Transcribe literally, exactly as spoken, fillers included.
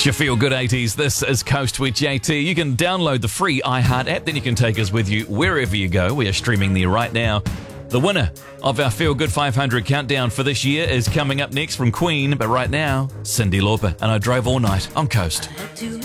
It's your Feel Good eighties. This is Coast with J T. You can download the free iHeart app, then you can take us with you wherever you go. We are streaming there right now. The winner of our Feel Good five hundred countdown for this year is coming up next from Queen, but right now, Cyndi Lauper. And I drove all night on Coast.